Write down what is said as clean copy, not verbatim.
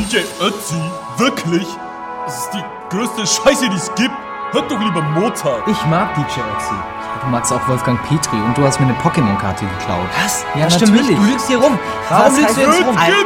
DJ Ötzi? Wirklich? Das ist die größte Scheiße, die es gibt. Hört doch lieber Mozart. Ich mag DJ Ötzi. Du magst auch Wolfgang Petri und du hast mir eine Pokémon-Karte geklaut. Was? Ja, stimmt natürlich. nicht. Du lügst hier rum. Warum lügst du jetzt rum?